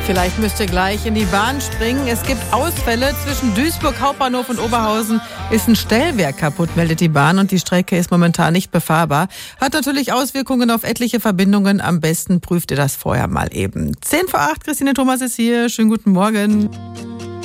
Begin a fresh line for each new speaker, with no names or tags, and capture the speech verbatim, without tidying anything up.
Vielleicht müsst ihr gleich in die Bahn springen. Es gibt Ausfälle zwischen Duisburg Hauptbahnhof und Oberhausen. Ist ein Stellwerk kaputt, meldet die Bahn, und die Strecke ist momentan nicht befahrbar. Hat natürlich Auswirkungen auf etliche Verbindungen. Am besten prüft ihr das vorher mal eben. Zehn vor acht, Christine Thomas ist hier. Schönen guten Morgen.